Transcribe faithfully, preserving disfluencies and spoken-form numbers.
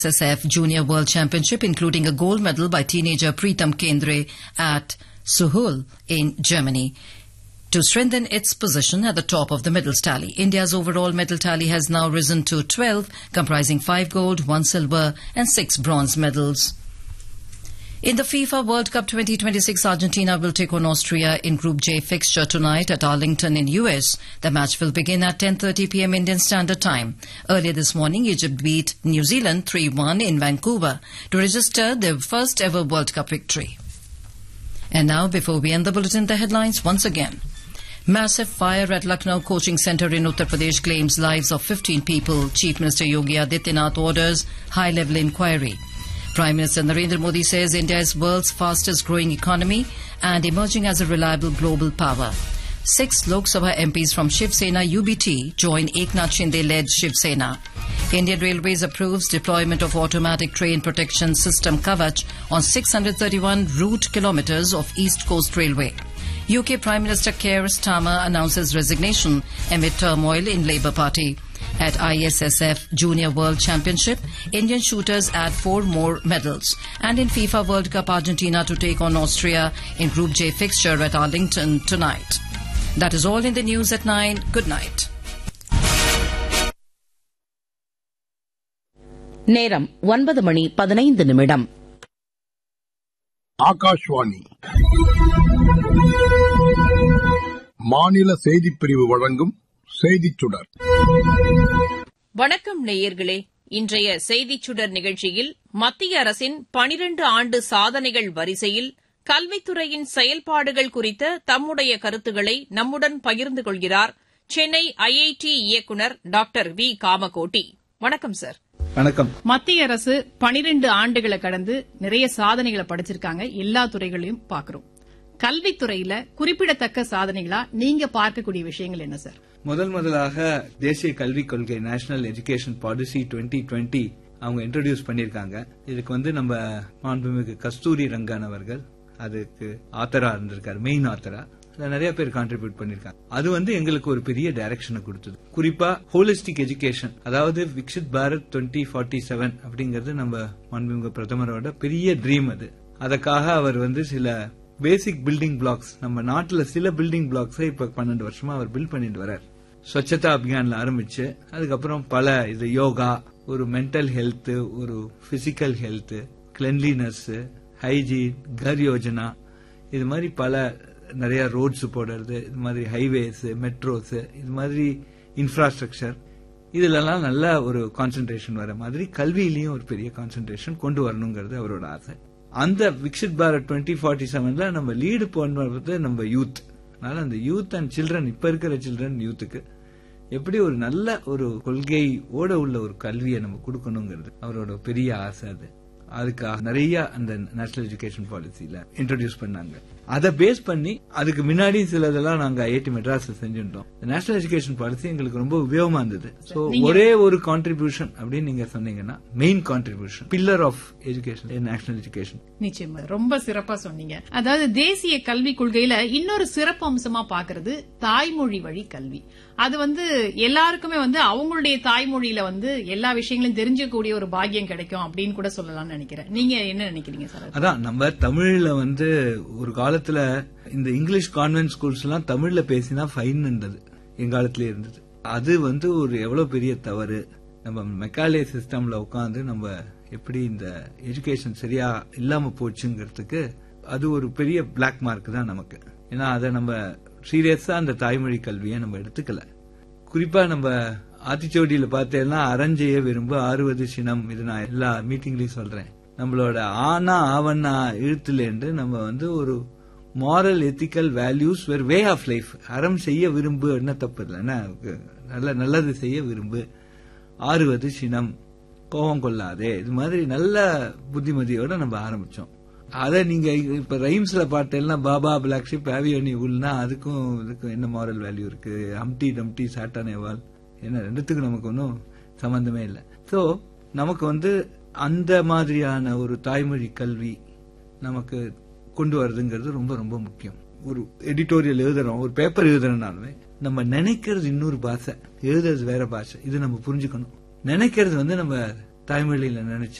S F Junior World Championship, including a gold medal by teenager Preetam Kendre at Suhul in Germany, to strengthen its position at the top of the medals tally. India's overall medal tally has now risen to twelve, comprising five gold, one silver and six bronze medals. In the FIFA World Cup twenty twenty-six, Argentina will take on Austria in Group J fixture tonight at Arlington in U S. The match will begin at ten thirty p m Indian Standard Time. Earlier this morning, Egypt beat New Zealand three one in Vancouver to register their first ever World Cup victory. And now, before we end the bulletin, the headlines once again. Massive fire at Lucknow coaching centre in Uttar Pradesh claims lives of fifteen people. Chief Minister Yogi Adityanath orders high-level inquiry. Prime Minister Narendra Modi says India is world's fastest growing economy and emerging as a reliable global power. Six Lok Sabha M Ps from Shiv Sena U B T join Eknath Shinde-led Shiv Sena. Indian Railways approves deployment of automatic train protection system Kavach on six hundred thirty-one route kilometres of East Coast Railway. U K Prime Minister Keir Starmer announces resignation amid turmoil in Labour Party. At I S S F Junior World Championship, Indian shooters add four more medals. And in FIFA World Cup, Argentina to take on Austria in Group J fixture at Arlington tonight. That is all in the news at nine. Good night. நேரம் ஒன்பது மணி பதினைந்து நிமிடம். ஆகாஷ்வாணி மாநில செய்திப் பிரிவு வழங்கும் செய்திச் சுடர். வணக்கம் நேயர்களே. இன்றைய செய்திச் சுடர் நிகழ்ச்சியில் மத்திய அரசின் பனிரண்டு ஆண்டு சாதனைகள் வரிசையில் கல்வித்துறையின் செயல்பாடுகள் குறித்த தம்முடைய கருத்துக்களை நம்முடன் பகிர்ந்து கொள்கிறார் சென்னை ஐ ஐ டி இயக்குநர் டாக்டர் வி காமகோட்டி. வணக்கம் சார். வணக்கம். மத்திய அரசு பனிரண்டு ஆண்டுகளை கடந்து நிறைய சாதனைகளை படைச்சிருக்காங்க. எல்லா துறைகளையும் பார்க்கிறோம். கல்வித்துறையில குறிப்பிடத்தக்க சாதனைகளா நீங்க பார்க்கக்கூடிய விஷயங்கள் என்ன சார்? முதல் முதலாக தேசிய கல்விக் கொள்கை national education policy twenty twenty அவங்க இன்ட்ரோடியூஸ் பண்ணிருக்காங்க. இதுக்கு வந்து நம்ம மாண்புமிகு கஸ்தூரி ரங்கன் அவர்கள் அதுக்கு ஆத்தரா இருந்திருக்காரு, மெயின் ஆத்தரா. நிறைய பேர் கான்ட்ரிபியூட் பண்ணிருக்காங்க. அது வந்து எங்களுக்கு ஒரு பெரிய டைரக்ஷனை கொடுத்தது. குறிப்பா ஹோலிஸ்டிக் எஜுகேஷன், அதாவது Viksit Bharat twenty forty seven அப்படிங்கறது நம்ம மாண்புமிகு பிரதமரோட பெரிய ட்ரீம். அது அதுக்காக அவர் வந்து சில பேசிக் பில்டிங் பிளாக்ஸ், நம்ம நாட்டுல சில பில்டிங் பிளாக்ஸ் இப்ப பன்னெண்டு வருஷமா அவர் பில்ட் பண்ணிட்டு வர்றார். ஸ்வச்சதா அபியான்ல ஆரம்பிச்சு அதுக்கப்புறம் பல இது யோகா, ஒரு மென்டல் ஹெல்த், ஒரு பிசிக்கல் ஹெல்த், கிளென்லினஸ், ஹைஜீன், கர் யோஜனா, இது மாதிரி பல நிறைய ரோட்ஸ் போடுறது, இது மாதிரி ஹைவேஸ், மெட்ரோஸ், இது மாதிரி இன்ஃப்ராஸ்ட்ரக்சர், இதுலலாம் நல்ல ஒரு கான்சென்ட்ரேஷன் வர மாதிரி கல்வியிலையும் ஒரு பெரிய கான்சென்ட்ரேஷன் கொண்டு வரணுங்கிறது அவரோட ஆசை. அந்த விக்ஷித் பாரத் டுவெண்ட்டி ஃபார்ட்டி செவன்ல நம்ம லீடு போன்றது நம்ம யூத். அதனால அந்த யூத் அண்ட் சில்ட்ரன், இப்ப இருக்கிற சில்ட்ரன் யூத்துக்கு எப்படி ஒரு நல்ல ஒரு கொள்கை ஓட உள்ள ஒரு கல்வியை நம்ம கொடுக்கணுங்கிறது அவரோட பெரிய ஆசை. அது அதுக்காக நிறைய அந்த நேஷனல் எஜுகேஷன் பாலிசியில இன்ட்ரோடியூஸ் பண்ணாங்க. அதை பேஸ் பண்ணி அதுக்கு முன்னாடி சிலதெல்லாம் நாங்க ஐ ஐ டி மெட்ராஸ்ல செஞ்சுட்டோம். நேஷனல் எஜுகேஷன் பாலிசி எங்களுக்கு ரொம்ப உபயோகமா இருந்தது. சோ ஒரே ஒரு கான்ட்ரிபியூஷன் அப்படின்னு நீங்க சொன்னீங்கன்னா main contribution, pillar of education, national education. நிச்சயமா ரொம்ப சிறப்பா சொன்னீங்க. அதாவது தேசிய கல்விக் கொள்கையில இன்னொரு சிறப்பு அம்சமா பாக்குறது தாய்மொழி வழி கல்வி. அது வந்து எல்லாருக்குமே வந்து அவங்களுடைய தாய்மொழியில வந்து எல்லா விஷயங்களையும் தெரிஞ்சக்கூடிய ஒரு பாக்கியம் கிடைக்கும் அப்படின்னு கூட சொல்லலாம்னு நினைக்கிறேன். நீங்க என்ன நினைக்கிறீங்க சார்? அதான் நம்ம தமிழ்ல வந்து ஒரு காலத்துல இந்த இங்கிலீஷ் கான்வென்ட் ஸ்கூல்ஸ் எல்லாம் தமிழ்ல பேசினா ஃபைன் இருந்தது, எங்காலத்திலே இருந்தது. அது வந்து ஒரு எவ்வளவு பெரிய தவறு. நம்ம மெக்காலே சிஸ்டம்ல உட்காந்து நம்ம எப்படி இந்த எஜுகேஷன் சரியா இல்லாம போச்சுங்கிறதுக்கு அது ஒரு பெரிய பிளாக் மார்க் தான் நமக்கு. ஏன்னா அதை நம்ம சீரியஸா அந்த தாய்மொழி கல்வியை நம்ம எடுத்துக்கல. குறிப்பா நம்ம ஆத்திச்சோடியில பார்த்தேன்னா அரஞ்செய்ய விரும்பு ஆறுவது சினம், இது நான் எல்லா மீட்டிங்லயும் சொல்றேன். நம்மளோட ஆனா ஆவண்ணா இழுத்துல என்று நம்ம வந்து ஒரு moral ethical values where way of life. அறம் செய்ய விரும்பு என்ன தப்பு இல்லைன்னா, நல்ல நல்லது செய்ய விரும்பு, ஆறுவது சினம், கோபம் கொள்ளாதே, இது மாதிரி நல்ல புத்திமதியோட நம்ம ஆரம்பிச்சோம். அத நீங்க இப்ப ரைம்ஸ்ல பாட்டேன்னா பாபா பிளாக் ஷிப் ஆவியோனி உள்னா அதுக்கும் இதுக்கும் என்ன மாரல் வேல்யூ இருக்கு? ஹம்டி டம்டி சாட்டானேவால், என்ன ரெண்டுத்துக்கும் நமக்கு ஒன்னும் சம்பந்தமே இல்லை. சோ நமக்கு வந்து அந்த மாதிரியான ஒரு தாய்மொழி கல்வி நமக்கு கொண்டு வரதுங்கிறது ரொம்ப ரொம்ப முக்கியம். ஒரு எடிட்டோரியல் எழுதுறோம், ஒரு பேப்பர் எழுதுறோம்னாலுமே நம்ம நினைக்கிறது இன்னொரு பாஷை, எழுதுறது வேற பாஷை. இது நம்ம புரிஞ்சுக்கணும். நினைக்கிறது வந்து நம்ம தாய்மொழியில நினைச்சு